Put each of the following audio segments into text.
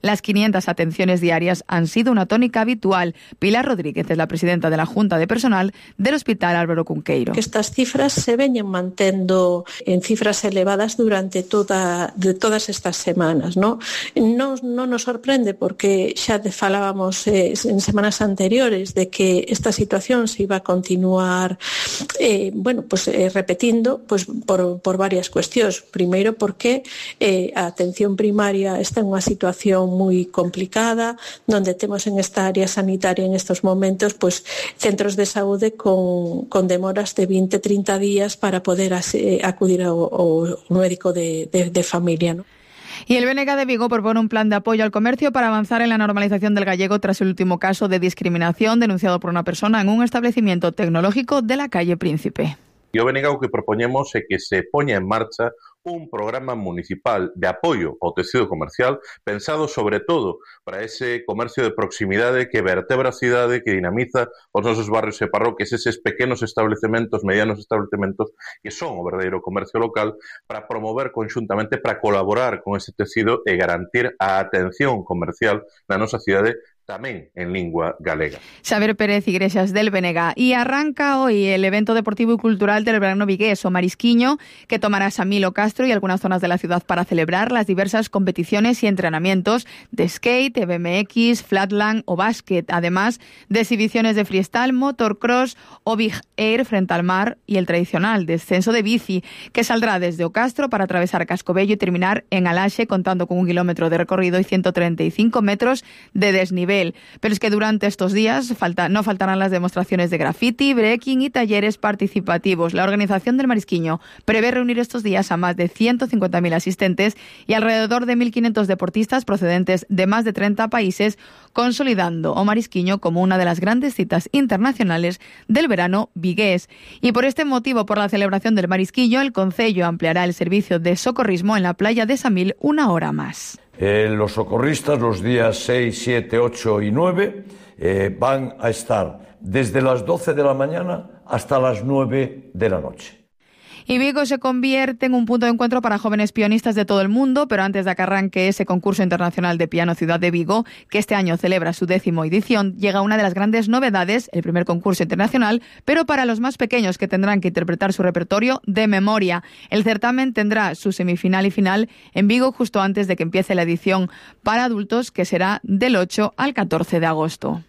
las 500 atenciones diarias han sido una tónica habitual. Pilar Rodríguez es la presidenta de la Junta de Personal del Hospital Álvaro Cunqueiro. Estas cifras se veñen mantendo en cifras elevadas durante todas estas semanas, ¿no? No nos sorprende porque xa falábamos en semanas anteriores de que esta situación se iba a continuar repetindo por varias cuestións. Primeiro porque a atención primaria está en unha situación moi complicada, donde temos en esta área sanitaria en estos momentos centros de saúde con demoras de 20-30 días para poder acudir ao médico de familia, ¿no? Y el BNG de Vigo propone un plan de apoyo al comercio para avanzar en la normalización del gallego tras el último caso de discriminación denunciado por una persona en un establecimiento tecnológico de la calle Príncipe. E o BNG o que propoñemos é que se poña en marcha un programa municipal de apoio ao tecido comercial pensado sobre todo para ese comercio de proximidade que vertebra a cidade, que dinamiza os nosos barrios e parroquias, eses pequenos establecementos, medianos establecementos que son o verdadeiro comercio local, para promover conxuntamente, para colaborar con ese tecido e garantir a atención comercial na nosa cidade tamén en lingua galega. Xavier Pérez Iglesias del BNG. Y arranca hoy el evento deportivo y cultural del verano vigués o Marisquiño, que tomará Samil o Castro y algunas zonas de la ciudad para celebrar las diversas competiciones y entrenamientos de skate, BMX, flatland o básquet, además de exhibiciones de freestyle, motocross o big air frente al mar y el tradicional descenso de bici, que saldrá desde o Castro para atravesar Cascobello y terminar en Alaxe, contando con 1 kilómetro de recorrido y 135 metros de desnivel. Pero es que durante estos días no faltarán las demostraciones de graffiti, breaking y talleres participativos. La organización del Marisquiño prevé reunir estos días a más de 150.000 asistentes y alrededor de 1.500 deportistas procedentes de más de 30 países, consolidando o Marisquiño como una de las grandes citas internacionales del verano vigués. Y por este motivo, por la celebración del Marisquiño, el Concello ampliará el servicio de socorrismo en la playa de Samil 1 hora más. Los socorristas los días 6, 7, 8 y 9 van a estar desde las 12 de la mañana hasta las 9 de la noche. Y Vigo se convierte en un punto de encuentro para jóvenes pianistas de todo el mundo, pero antes de que arranque ese concurso internacional de piano Ciudad de Vigo, que este año celebra su 10ª edición, llega una de las grandes novedades, el primer concurso internacional, pero para los más pequeños que tendrán que interpretar su repertorio de memoria. El certamen tendrá su semifinal y final en Vigo justo antes de que empiece la edición para adultos, que será del 8 al 14 de agosto.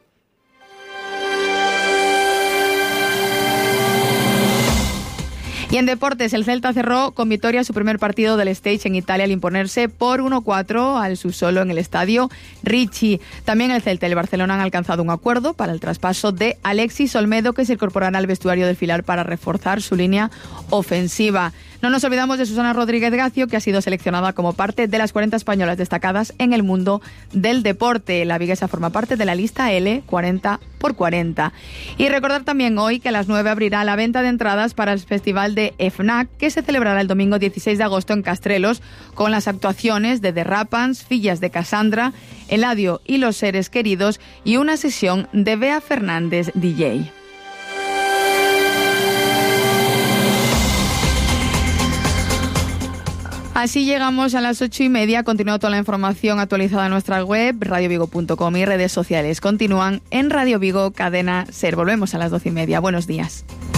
Y en deportes, el Celta cerró con victoria su primer partido del Stage en Italia al imponerse por 1-4 al Sassuolo en el estadio Ricci. También el Celta y el Barcelona han alcanzado un acuerdo para el traspaso de Alexis Olmedo, que se incorporará al vestuario del filial para reforzar su línea ofensiva. No nos olvidamos de Susana Rodríguez Gacio, que ha sido seleccionada como parte de las 40 españolas destacadas en el mundo del deporte. La viguesa forma parte de la lista L 40x40. Y recordar también hoy que a las 9 abrirá la venta de entradas para el festival de FNAC, que se celebrará el domingo 16 de agosto en Castrelos, con las actuaciones de The Rapans, Fillas de Cassandra, Eladio y los seres queridos, y una sesión de Bea Fernández DJ. Así llegamos a las 8:30. Continúa toda la información actualizada en nuestra web, radiovigo.com, y redes sociales. Continúan en Radio Vigo, Cadena SER. Volvemos a las 12:30. Buenos días.